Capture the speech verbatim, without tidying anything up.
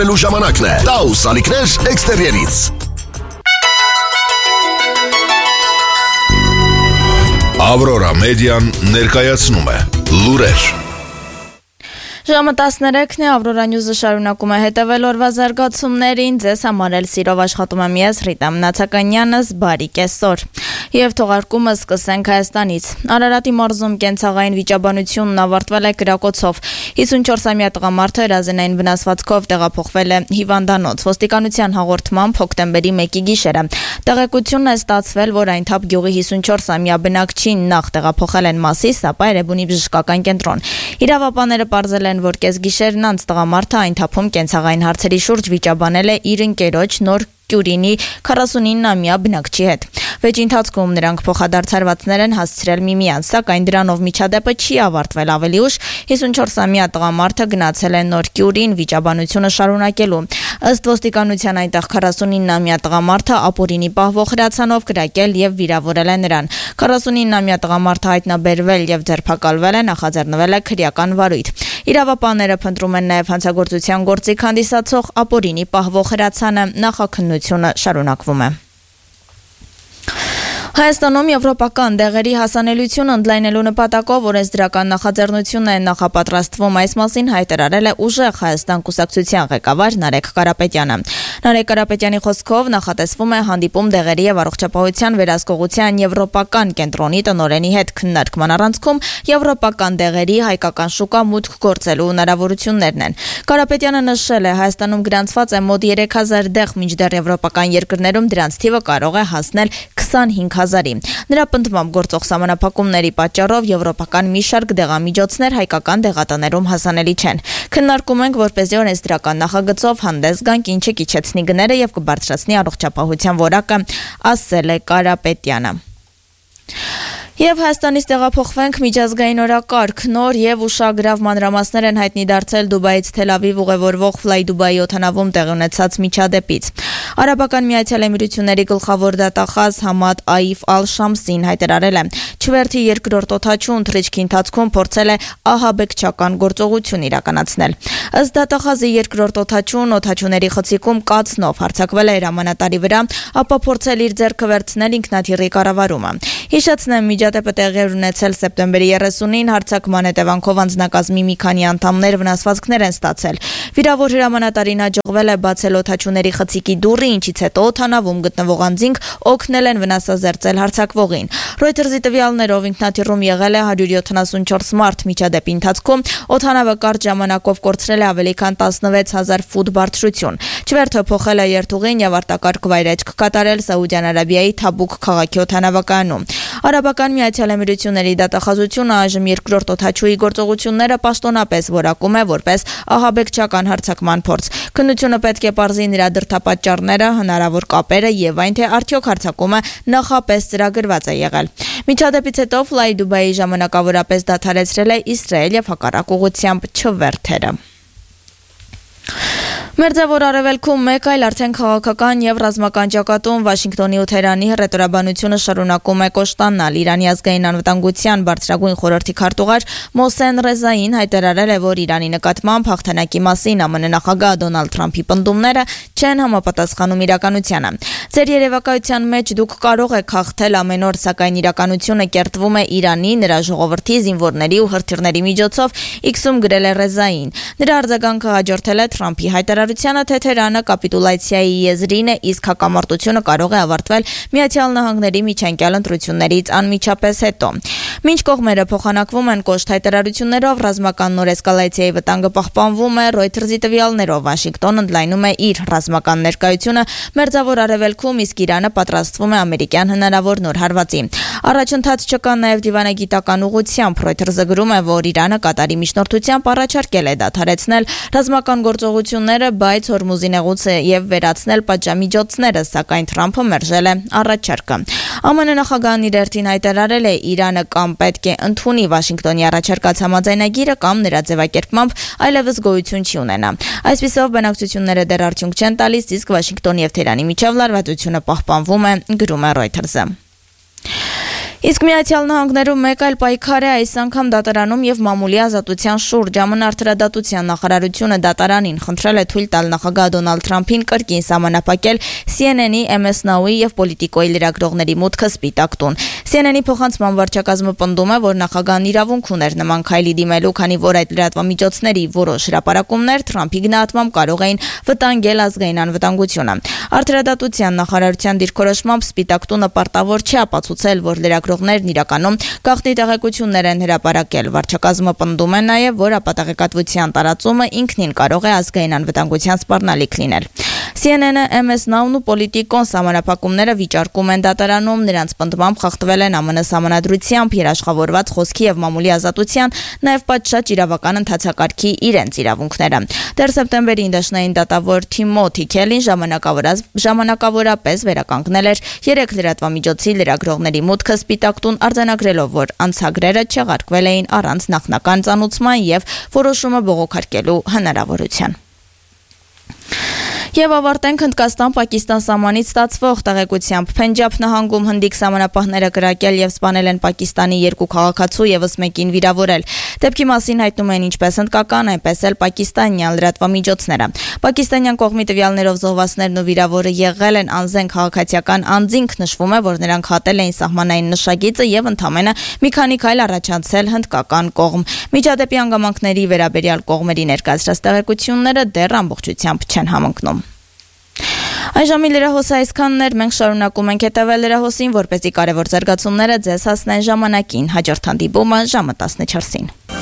Ժամանակն է։ Տաուս ալիքներ էքստերիերից։ Ավրորա մեդիան ներկայացնում է լուրեր։ Ժամը տասներեքն է, Ավրորա Նյուզը շարունակում է հետևել օրվա զարգացումներին, ձեզ համար էլ սիրով աշխատում եմ ես Ռիտա Մնացականյանս, բարի կեսօր։ Եվ թողարկումը սկսենք Հայաստանից։ Արարատի մարզում կենցաղային վիճաբանությունն ավարտվել է կրակոցով։ հիսունչորսամյա տղամարդը հրազենային վնասվածքով տեղափոխվել է հիվանդանոց։ Ոստիկանության հաղորդմամբ հոկտեմբերի մեկի գիշերը տեղեկությունն է ստացվել, որ Այնթափ գյուղի հիսունչորսամյա բնակչին նախ տեղափոխել են Մասիս, ապա Էրեբունի բժշկական կենտրոն։ Իրավապանները պարզել են, որ կեսգիշերն անց տղամարդը Այնթափում կենցաղային հարցերի շուրջ վիճաբանել է իր ընկերոջ Նոր Կյուրինի քառասունինամյա բնակչի հետ։ Վեճի ընթացքում նրանք փոխադարձարվածներ են հասցրել միմյանց, սակայն դրանով միջադեպը չի ավարտվել ավելի ուշ։ հիսունչորսամյա տղամարդը գնացել է Նոր Կյուրին վիճաբանությունը շարունակելու։ Ըստ ոստիկանության այնտեղ քառասունինամյա տղամարդը ապօրինի պահվող հրացանով կրակել եւ վիրավորել է նրան։ քառասունինամյա տղամարդը հայտնաբերվել եւ ձերբակալվել է, նախաձեռնվել է քրեական վարույթ։ Իրավապանները փնտրում են նաեւ հանցագործության գործիք հանդիսացող ապօրինի պահվող հրացանը, նախաքննությունը շարունակվում է։ Հայաստանում եվրոպական դեղերի հասանելիությունը ընդլայնելու նպատակով օրենսդրական նախաձեռնություն է նախապատրաստվում, այս մասին հայտարարել է ուժեղ Հայաստան կուսակցության ղեկավար Նարեկ Կարապետյանը։ Նարեկ Կարապետյանի խոսքով նախատեսվում է հանդիպում դեղերի եւ առողջապահության վերահսկողության եվրոպական կենտրոնի տնօրենի հետ քննարկման առանցքում եվրոպական դեղերի հայկական շուկա մուտք գործելու հնարավորություններն են։ Կարապետյանը նշել է, Հայաստանում գրանցված է մոտ երեք հազար դեղ, մինչդեռ եվրոպական երկրներում դրանց թիվը կարող է հասնել քսանհինգ հազարի։ Նրա պնդմամբ գործող սահմանափակումների պատճառով եվրոպական մի շարք դեղամիջոցներ հայկական դեղատներում հասանելի չեն։ Քննարկում ենք, որպեսզի օրենսդրական նախագծով հանդես գանք, ինչը կիջեցնի գները եւ կբարձրացնի առողջապահության որակը, ասել է Կարապետյանը։ Եվ Հայաստանից տեղափոխվենք միջազգային օրակարգ, նոր եւ ուշագրավ մանրամասներ են հայտնի դարձել Դուբայից Թել Ավիվ ուղևորվող Fly Dubai օդանավում տեղի ունեցած միջադեպից։ Արաբական Միացյալ Էմիրությունների գլխավոր դատախազ Համադ Աիֆ Ալ-Շամսին հայտարարել է, չվերթի երկրորդ օդաչուն թռիչքի ընթացքում փորձել է ահաբեկչական գործողություն իրականացնել։ Ըստ դատախազի երկրորդ օդաչուն օդաչուների խցիկում կացնով հարձակվել է հրամանատարի վրա, ապա փորձել իր ձեռքը վերցնել ինքնաթիռի կառավարումը։ Հիշեցնեմ, միջադեպը տեղի ունեցել սեպտեմբերի երեսունին, հարձակման հետևանքով անձնակազմի մի քանի անդամներ վնասվածքներ են ստացել։ Վիրավոր հրամանատարին հաջողվել է բացել օդաչուների խցիկի դուռը, ինչից հետո օդանավում գտնվող անձինք օգնել են վնասազերծել հարձակվողին։ Reuters-ի տվյալներով ինքնաթիռում եղել է հարյուր յոթանասունչորս մարդ, միջադեպի ընթացքում օդանավը կարճ ժամանակով կորցրել է ավելի քան տասնվեց հազար ֆուտ բարձրություն։ Չվերթը փոխել է երթուղին եւ արտակարգ վայրէջք կատարել Սաուդյան Արաբիայի Թաբուկ քաղաքի օդանավակայանում։ Արաբական Միացյալ Էմիրությունների դատախազությունը այժմ երկրորդ օդաչուի գործողությունները պաշտոնապես որակում է որպես ահաբեկչական հարձակման փորձ։ Քննությունը պետք է պարզի նրա դրդապատճառները, հնարավոր կապերը եւ այն, թե արդյոք հարձակումը նախապես ծրագրված է եղել։ Միջադեպից հետո Fly Dubai-ի ժամանակավորապես դադարեցրել է Իսրայել եւ հակառակ ուղղությամբ չվերթերը։ Մերձավոր արևելքում մեկ այլ արդեն քաղաքական եւ ռազմական ճակատում Վաշինգտոնի ու Թեհրանի հռետորաբանությունը շարունակում է կոշտանալ։ Իրանի ազգային անվտանգության բարձրագույն խորհրդի քարտուղար Մոսեն Ռեզային հայտարարել է, որ Իրանի նկատմամբ հաղթանակի մասին ԱՄՆ նախագահ Դոնալդ Թրամփի պնդումները չեն համապատասխանում իրականությանը։ Ձեր երևակայության մեջ դուք կարող եք հաղթել ամեն օր, սակայն իրականությունը կերտվում է Իրանի, նրա ժողովրդի, զինվորների ու հրթիռների միջոցով, X-ում գրել է Ռեզային։ Նրա արձագանքը հաջորդել է Թրամփի հայտարարությանը, թե Թեհրանը կապիտուլյացիայի եզրին է, իսկ հակամարտությունը կարող է ավարտվել Միացյալ Նահանգների միջանկյալ ընտրություններից անմիջապես հետո։ Մինչ կողմերը փոխանակվում են կոշտ հայտարարություններով, ռազմական նոր էսկալացիայի վտանգը պահպանվում է, Reuters-ի տվյալներով Վաշինգտոնը ընդլայնում է իր ռազմական ներկայությունը մերձավոր արևելքում, իսկ Իրանը պատրաստվում է ամերիկյան հնարավոր նոր հարվածի։ Առաջընթաց չկա նաև դիվանագիտական ուղղությամբ, Reuters-ը գրում է, որ Իրանը Կատարի միջնորդությամբ առաջարկել է դադարեցնել ռազմական գործողությունները, բայց Հորմուզի նեղուցը եւ վերացնել պատժամիջոցները, սակայն Թրամփը մերժել է առաջարկը։ ԱՄՆ նախագահն իր հերթին հայտարարել է, Իրանը կամ պետք է ընդունի Վաշինգտոնի առաջարկած համաձայնագիրը, կամ նրա ձևակերպմամբ այլևս գոյություն չի ունենա։ Այսպիսով բանակցությունները դեռ արդյունք չեն տալիս, իսկ Վաշինգտոնի եւ Թեհրանի միջև լարվածությունը պահպանվում է, գրում է Reuters-ը։ Իսկ Միացյալ Նահանգներում մեկ այլ պայքար է այս անգամ դատարանում եւ մամուլի ազատության շուրջ։ Ժամանակ արդարադատության նախարարությունը դատարանին խնդրել է թույլ տալ նախագահ Դոնալդ Թրամփին կրկին սահմանափակել C N N-ի, M S Now-ի եւ Պոլիտիկոյի լրագրողների մուտքը Սպիտակ տուն։ C N N-ի փոխանցման վարչակազմը պնդում է, որ նախագահն իրավունք ուներ նման քայլի դիմելու, քանի որ այդ լրատվամիջոցների որոշ հրապարակումներ Թրամփի գնահատմամբ կարող էին վտանգել ազգային անվտանգությունը։ Արդարադատության նախարարության դիրքորոշմամբ Սպիտակ տունը պարտավոր չէ ապացուցել, որ լրագրողներն իրականում գաղտնի տեղեկություններ են հրապարակել։ Վարչակազմը պնդում է նաև, որ ապատեղեկատվության տարածումը ինքնին կարող է ազգային անվտանգության սպառնալիք լինել։ C N N-ը, M S Now-ն ու Պոլիտիկոն սահմանափակումները վիճարկում են դատարանում, նրանց պնդմամբ խախտվել են ԱՄՆ սահմանադրությամբ երաշխավորված խոսքի եւ մամուլի ազատության, նաեւ պատշաճ իրավական ընթացակարգի իրենց իրավունքները։ Դեռ սեպտեմբերին դաշնային դատավոր Թիմոթի Քելին ժամանակավորապես վերականգնել էր երեք լրատվամիջոցի լրագրողների մուտքը Սպիտակ տուն, արձանագրելով, որ անցագրերը չեղարկվել էին առանց նախնական ծանուցման եւ որոշումը բողոքարկելու հնարավորության։ Եվ ավարտենք Հնդկաստան-Պակիստան սահմանից ստացվող տեղեկությամբ։ Փենջաբ նահանգում հնդիկ սահմանապահները կրակել եւ սպանել են Պակիստանի երկու քաղաքացու եւս մեկին վիրավորել։ Դեպքի մասին հայտնում են ինչպես հնդկական, այնպես էլ պակիստանյան լրատվամիջոցները։ Պակիստանյան կողմի տվյալներով զոհվածներն ու վիրավորը եղել են անզեն քաղաքացիական անձինք, նշվում է, որ նրանք հատել էին սահմանային նշագիծը եւ ընդամենը մի քանի քայլ առաջացել հնդկական կողմ։ Միջադեպի հանգամանքների վերաբերյալ կողմերի ներկայացրած տեղեկությունները դեռ ամբողջությամբ չեն համընկնում։ Այժմի լրահոսը այսքանն էր, մենք շարունակում ենք հետևել լրահոսին, որպեսզի կարևոր զարգացումները ձեզ հասնեն ժամանակին։ Հաջորդ հանդիպումը ժամը տասնչորսին։